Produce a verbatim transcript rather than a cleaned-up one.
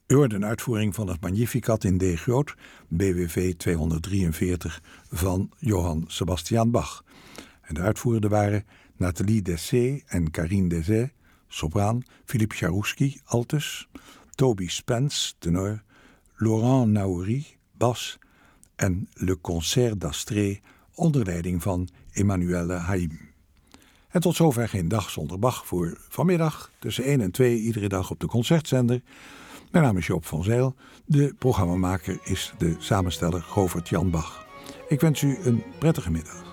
U hoort een uitvoering van het Magnificat in D groot, B W V tweehonderddrieënveertig van Johann Sebastian Bach. En de uitvoerenden waren Nathalie Dessay en Karine Dessay, sopraan, Philippe Jarouski, altus, Toby Spence, tenor, Laurent Naouri, bas en Le Concert d'Astrée onder leiding van Emmanuelle Haïm. En tot zover Geen Dag Zonder Bach voor vanmiddag tussen één en twee iedere dag op de Concertzender. Mijn naam is Joop van Zijl. De programmamaker is de samensteller Govert Jan Bach. Ik wens u een prettige middag.